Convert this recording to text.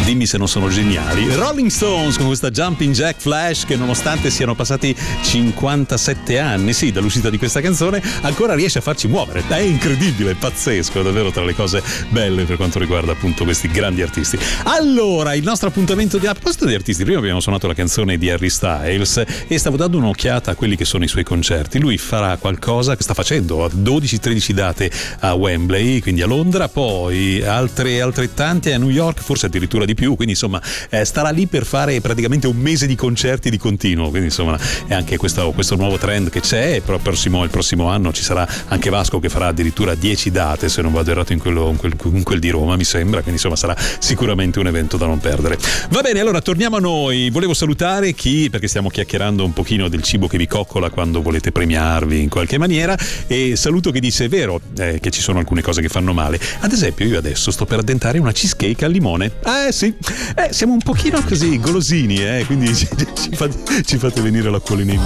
Dimmi se non sono geniali. Rolling Stones con questa Jumping Jack Flash che, nonostante siano passati 57 anni, sì, dall'uscita di questa canzone, ancora riesce a farci muovere. È incredibile, è pazzesco, è davvero tra le cose belle per quanto riguarda appunto questi grandi artisti. Allora, il nostro appuntamento a proposito di artisti, prima abbiamo suonato la canzone di Harry Styles e stavo dando un'occhiata a quelli che sono i suoi concerti. Lui farà qualcosa che sta facendo, 12-13 date a Wembley, quindi a Londra, poi altrettanti a New York, forse addirittura di più, quindi insomma starà lì per fare praticamente un mese di concerti di continuo, quindi insomma è anche questo nuovo trend che c'è. Però il prossimo anno ci sarà anche Vasco che farà addirittura 10 date, se non vado errato, in quel di Roma mi sembra, quindi insomma sarà sicuramente un evento da non perdere. Va bene, allora torniamo a noi. Volevo salutare perché stiamo chiacchierando un pochino del cibo che vi coccola quando volete premiarvi in qualche maniera, e saluto che dice: è vero che ci sono alcune cose che fanno male, ad esempio io adesso sto per addentare una cheesecake al limone. Sì, siamo un pochino così golosini, quindi ci fate venire l'acquolina in